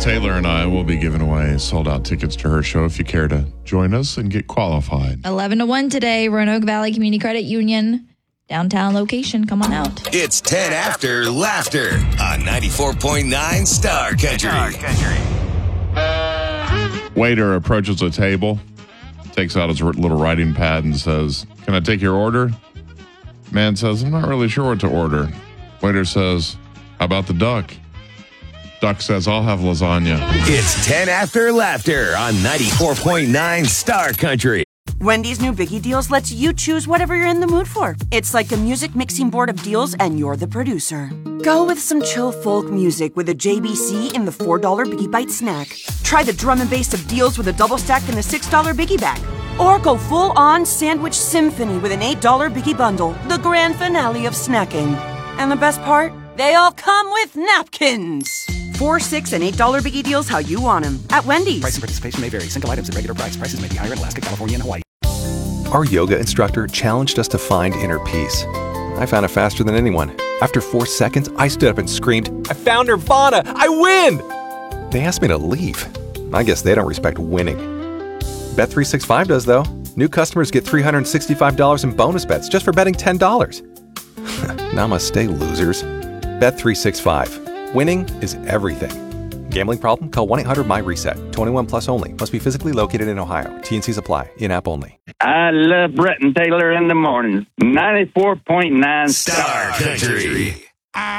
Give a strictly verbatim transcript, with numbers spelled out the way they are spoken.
Taylor and I will be giving away sold-out tickets to her show if you care to join us and get qualified. eleven to one today, Roanoke Valley Community Credit Union, downtown location. Come on out. It's ten after Laughter on ninety-four point nine Star Country. Waiter approaches the table, takes out his little writing pad and says, "Can I take your order?" Man says, "I'm not really sure what to order." Waiter says, "How about the duck?" Duck says, "I'll have lasagna." It's ten after Laughter on ninety-four point nine Star Country. Wendy's new Biggie Deals lets you choose whatever you're in the mood for. It's like a music mixing board of deals, and you're the producer. Go with some chill folk music with a J B C in the four dollar Biggie Bite snack. Try the drum and bass of deals with a double stack in the six dollar Biggie Bag. Or go full-on sandwich symphony with an eight dollar Biggie Bundle, the grand finale of snacking. And the best part? They all come with napkins. Four, six, and eight dollar Biggie Deals how you want them at Wendy's. Price and participation may vary. Single items at regular price. Prices may be higher in Alaska, California, and Hawaii. Our yoga instructor challenged us to find inner peace. I found it faster than anyone. After four seconds, I stood up and screamed, "I found Nirvana! I win!" They asked me to leave. I guess they don't respect winning. Bet three sixty-five does, though. New customers get three hundred sixty-five dollars in bonus bets just for betting ten dollars. Namaste, losers. Bet three sixty-five. Winning is everything. Gambling problem? Call one eight hundred M Y reset. twenty-one plus only. Must be physically located in Ohio. T N Cs apply. In-app only. I love Brett and Taylor in the morning. ninety-four point nine Star Country.